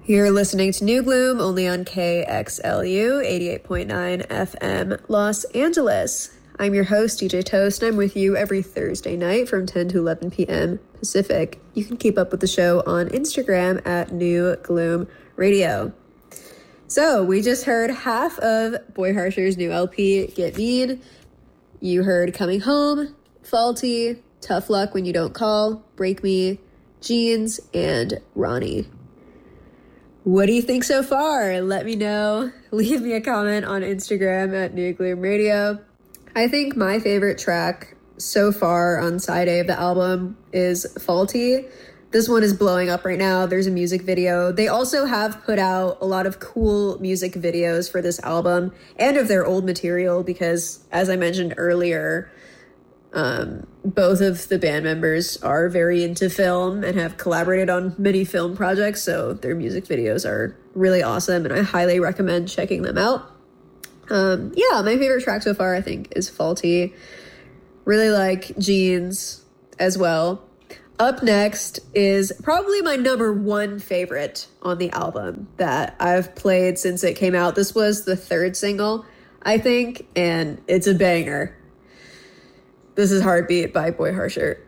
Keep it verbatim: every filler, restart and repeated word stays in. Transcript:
You're listening to New Gloom only on K X L U eighty-eight point nine F M Los Angeles. I'm your host, D J Toast, and I'm with you every Thursday night from ten to eleven p.m. Pacific. You can keep up with the show on Instagram at New Gloom Radio. So, we just heard half of Boy Harsher's new L P, Get Mean. You heard Coming Home, Faulty, Tough Luck When You Don't Call, Break Me, Jeans, and Ronnie. What do you think so far? Let me know. Leave me a comment on Instagram at New Gloom Radio. I think my favorite track so far on side A of the album is Faulty. This one is blowing up right now. There's a music video. They also have put out a lot of cool music videos for this album and of their old material because, as I mentioned earlier, Um, both of the band members are very into film and have collaborated on many film projects, so their music videos are really awesome, and I highly recommend checking them out. Um, yeah, my favorite track so far, I think, is Faulty. Really like Jeans as well. Up next is probably my number one favorite on the album that I've played since it came out. This was the third single, I think, and it's a banger. This is Heartbeat by Boy Harsher.